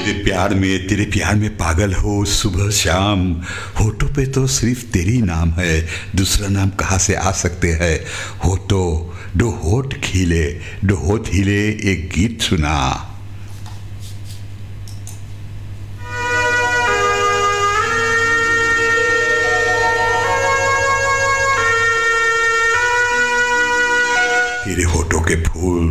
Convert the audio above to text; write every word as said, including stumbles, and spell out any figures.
तेरे प्यार में तेरे प्यार में पागल हो सुबह शाम। होठों पे तो सिर्फ तेरी नाम है, दूसरा नाम कहाँ से आ सकते हैं। होठों दो होठ खिले, दो होठ हिले, एक गीत सुना। तेरे होठों के फूल